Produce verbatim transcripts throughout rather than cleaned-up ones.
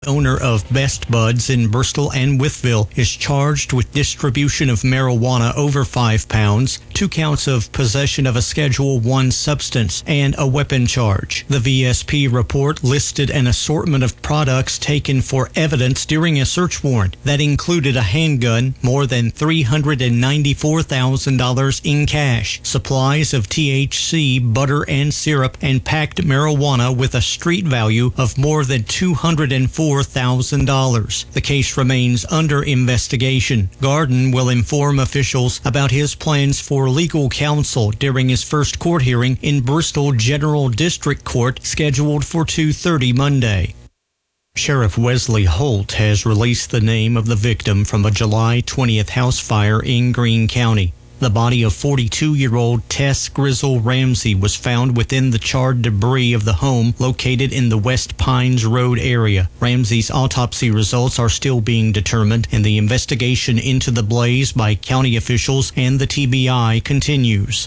Owner of Best Buds in Bristol and Wytheville is charged with distribution of marijuana over five pounds, two counts of possession of a Schedule one substance, and a weapon charge. The V S P report listed an assortment of products taken for evidence during a search warrant that included a handgun, more than three hundred ninety-four thousand dollars in cash, supplies of T H C, butter and syrup, and packed marijuana with a street value of more than two hundred four thousand dollars. The case remains under investigation. Garden will inform officials about his plans for legal counsel during his first court hearing in Bristol General District Court, scheduled for two thirty Monday. Sheriff Wesley Holt has released the name of the victim from a July twentieth house fire in Greene County. The body of forty-two-year-old Tess Grizzle Ramsey was found within the charred debris of the home located in the West Pines Road area. Ramsey's autopsy results are still being determined, and the investigation into the blaze by county officials and the T B I continues.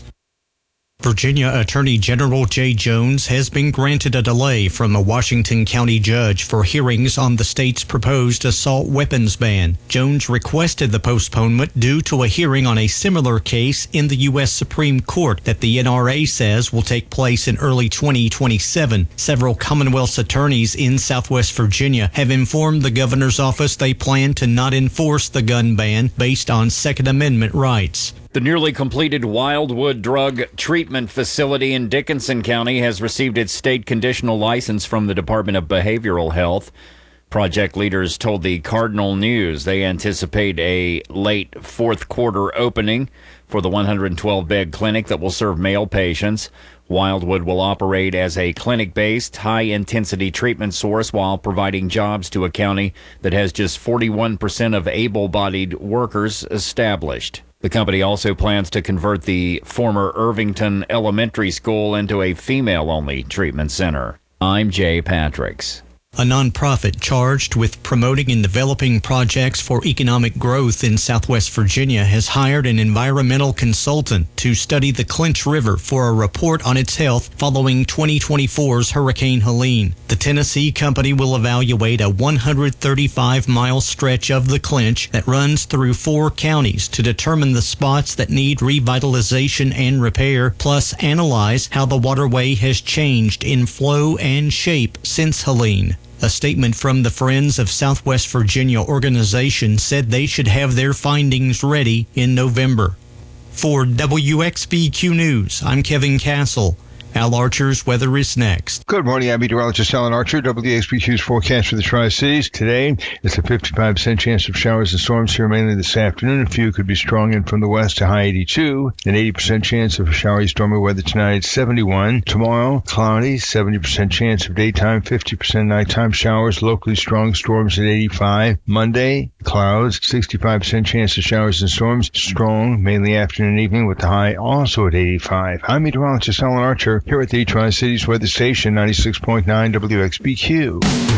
Virginia Attorney General Jay Jones has been granted a delay from a Washington County judge for hearings on the state's proposed assault weapons ban. Jones requested the postponement due to a hearing on a similar case in the U S Supreme Court that the N R A says will take place in early twenty twenty-seven. Several Commonwealth's attorneys in Southwest Virginia have informed the governor's office they plan to not enforce the gun ban based on Second Amendment rights. The newly completed Wildwood Drug Treatment Facility in Dickinson County has received its state conditional license from the Department of Behavioral Health. Project leaders told the Cardinal News they anticipate a late fourth quarter opening for the one hundred twelve bed clinic that will serve male patients. Wildwood will operate as a clinic-based, high-intensity treatment source while providing jobs to a county that has just forty-one percent of able-bodied workers established. The company also plans to convert the former Irvington Elementary School into a female-only treatment center. I'm Jay Patricks. A nonprofit charged with promoting and developing projects for economic growth in Southwest Virginia has hired an environmental consultant to study the Clinch River for a report on its health following twenty twenty-four's Hurricane Helene. The Tennessee company will evaluate a one hundred thirty-five mile stretch of the Clinch that runs through four counties to determine the spots that need revitalization and repair, plus analyze how the waterway has changed in flow and shape since Helene. A statement from the Friends of Southwest Virginia organization said they should have their findings ready in November. For W X B Q News, I'm Kevin Castle. Al Archer's weather is next. Good morning. I'm meteorologist Alan Archer. W X B Q's forecast for the Tri-Cities. Today, it's a fifty-five percent chance of showers and storms here mainly this afternoon. A few could be strong in from the west to high eighty-two. An eighty percent chance of showery, stormy weather tonight, seventy-one. Tomorrow, cloudy, seventy percent chance of daytime, fifty percent nighttime showers, locally strong storms at eighty-five. Monday, clouds, sixty-five percent chance of showers and storms, strong, mainly afternoon and evening with the high also at eighty-five. I'm meteorologist Alan Archer here at the Tri-Cities Weather Station, ninety-six point nine W X B Q.